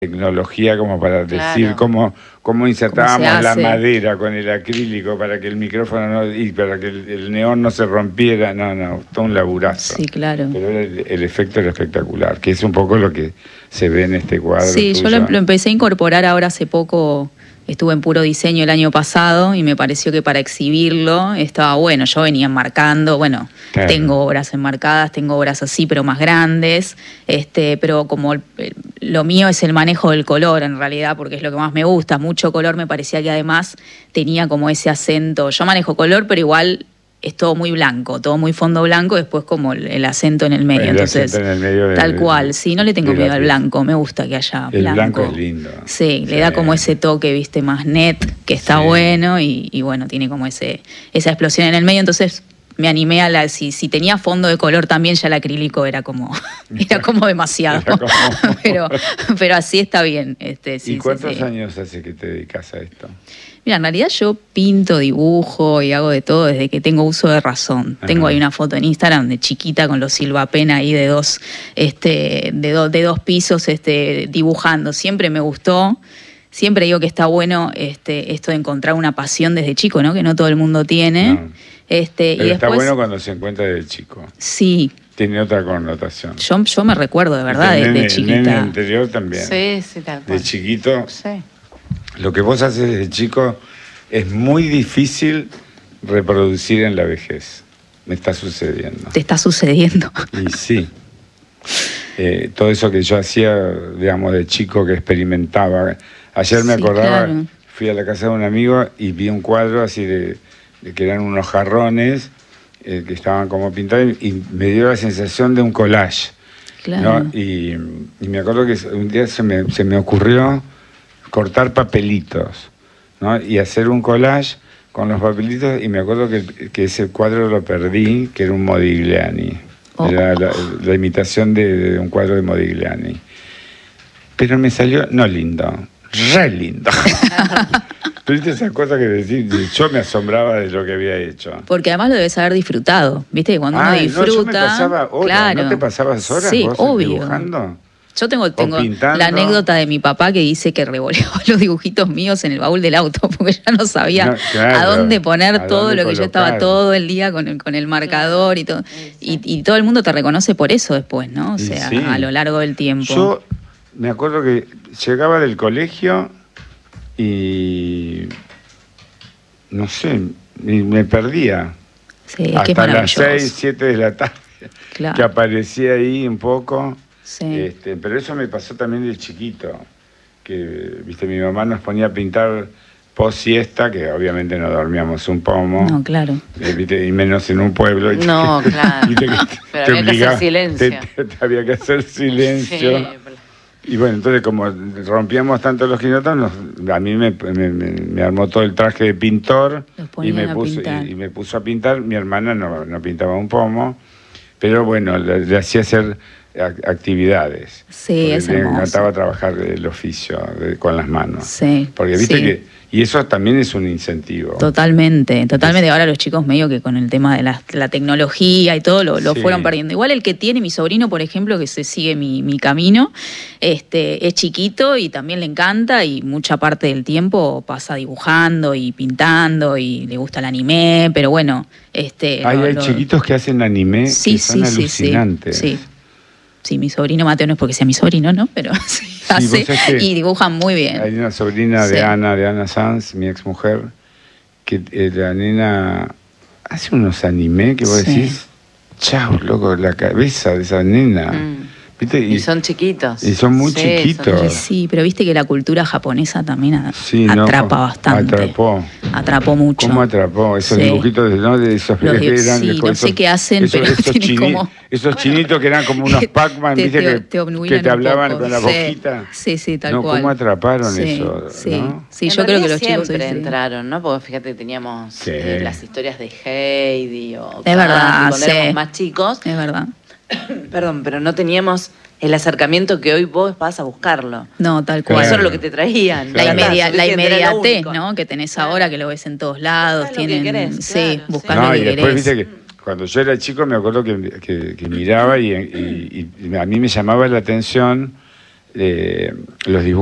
tecnología como para decir Claro. cómo insertábamos ¿Cómo se la hace? madera con el acrílico para que el micrófono y para que el neón no se rompiera. No, todo un laburazo. Sí, claro. Pero el efecto era espectacular, que es un poco lo que se ve en este cuadro. Sí, yo lo empecé a incorporar ahora hace poco. Estuve en Puro Diseño el año pasado y me pareció que para exhibirlo estaba bueno. Yo venía enmarcando, bueno, Claro. tengo obras enmarcadas, tengo obras así, pero más grandes. Pero como lo mío es el manejo del color en realidad, porque es lo que más me gusta, mucho color, me parecía que además tenía como ese acento. Yo manejo color, pero igual es todo muy blanco, todo muy fondo blanco, después como el acento en el medio. Entonces, en el medio tal cual, sí, no le tengo miedo al blanco, me gusta que haya blanco. El blanco es lindo. Sí, le da como ese toque, viste, más net, que está bueno y bueno, tiene como esa explosión en el medio. Entonces me animé a si tenía fondo de color también, ya el acrílico era como demasiado. Era como... pero así está bien. ¿Y cuántos años hace que te dedicas a esto? Mira, en realidad yo pinto, dibujo y hago de todo desde que tengo uso de razón. Ajá. Tengo ahí una foto en Instagram de chiquita con los silvapen ahí de dos pisos dibujando. Siempre me gustó. Siempre digo que está bueno esto de encontrar una pasión desde chico, ¿no? Que no todo el mundo tiene. No. Y Pero está después, bueno cuando se encuentra de chico. Sí. Tiene otra connotación. Yo me recuerdo de verdad desde chiquita. El nene anterior también. Sí, tal cual. De chiquito. Sí. Lo que vos haces desde chico es muy difícil reproducir en la vejez. Me está sucediendo. Te está sucediendo. Y sí. Todo eso que yo hacía, digamos, de chico que experimentaba. Ayer me Sí, acordaba, claro. fui a la casa de un amigo y vi un cuadro así de que eran unos jarrones que estaban como pintados y me dio la sensación de un collage. Claro. ¿No? Y me acuerdo que un día se me ocurrió cortar papelitos, ¿no? Y hacer un collage con los papelitos, y me acuerdo que ese cuadro lo perdí, que era un Modigliani. Oh. Era la imitación de un cuadro de Modigliani. Pero me salió, no lindo, re lindo. ¿Viste esas cosas que decís? Yo me asombraba de lo que había hecho. Porque además lo debes haber disfrutado, ¿viste? Cuando uno disfruta. No, yo me pasaba horas. Claro. ¿No te pasabas horas sí, vos obvio. dibujando? Yo tengo pintando. la anécdota de mi papá que dice que revoleaba los dibujitos míos en el baúl del auto porque ya no sabía a dónde poner todo lo que yo estaba todo el día con el marcador y todo. Y todo el mundo te reconoce por eso después, ¿no? O sea, sí. a lo largo del tiempo. Yo me acuerdo que llegaba del colegio y no sé, me perdía. Sí, es que es hasta las maravilloso. 6, 7 de la tarde, Claro. que aparecía ahí un poco. Sí. Pero eso me pasó también de chiquito, que viste, mi mamá nos ponía a pintar post siesta, que obviamente no dormíamos un pomo. No, claro. ¿Viste? Y menos en un pueblo. No, claro. ¿Viste? Pero había que hacer silencio. Había que hacer silencio. Sí. Y bueno, entonces como rompíamos tanto los quinotones, a mí me armó todo el traje de pintor Los y ponían me a puso pintar. y me puso a pintar. Mi hermana no pintaba un pomo, pero bueno, le hacía hacer actividades. Sí, porque es le hermoso. encantaba trabajar el oficio con las manos. Sí. Porque viste sí. y eso también es un incentivo. Totalmente. Ahora los chicos medio que con el tema de la tecnología y todo lo Sí. fueron perdiendo. Igual el que tiene mi sobrino, por ejemplo, que se sigue mi camino, es chiquito y también le encanta y mucha parte del tiempo pasa dibujando y pintando y le gusta el anime, pero bueno, Hay chiquitos que hacen anime que son alucinantes. Sí. Sí, mi sobrino Mateo no es porque sea mi sobrino, ¿no? Pero sí, hace y dibujan muy bien. Hay una sobrina de Ana Sanz, mi ex mujer, que la nena hace unos anime que vos decís, chau, loco, la cabeza de esa nena. ¿Viste? Y son chiquitos. Y son muy chiquitos. Sí, pero viste que la cultura japonesa también atrapa no, bastante. Atrapó mucho. ¿Cómo atrapó? Esos dibujitos, ¿no? De esos no sé qué hacen, pero tienen como... Esos chinitos que eran como unos Pac-Man, ¿viste? Que te hablaban con la boquita. Sí, tal cual. ¿Cómo atraparon eso? Sí, ¿no? sí, yo creo que los chicos siempre entraron, ¿no? Porque fíjate, teníamos las historias de Heidi o es verdad, cuando éramos más chicos. Es verdad. Perdón, pero no teníamos el acercamiento que hoy vos vas a buscarlo. No, tal cual. Eso es lo que te traían. La inmediatez, ¿no? Que tenés ahora, que lo ves en todos lados. Tienen, buscás lo que y querés. Después, viste que cuando yo era chico me acuerdo que miraba y a mí me llamaba la atención los dibujos